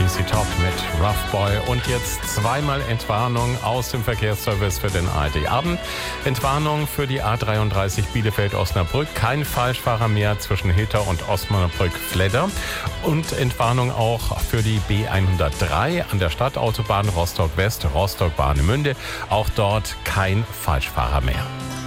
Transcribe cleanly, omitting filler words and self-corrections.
ZZ Top mit Rough Boy. Und jetzt zweimal Entwarnung aus dem Verkehrsservice für den ARD-Abend. Entwarnung für die A33 Bielefeld-Osnabrück. Kein Falschfahrer mehr zwischen Hilter und Osnabrück-Fledder. Und Entwarnung auch für die B103 an der Stadtautobahn Rostock-West, Rostock-Warnemünde. Auch dort kein Falschfahrer mehr.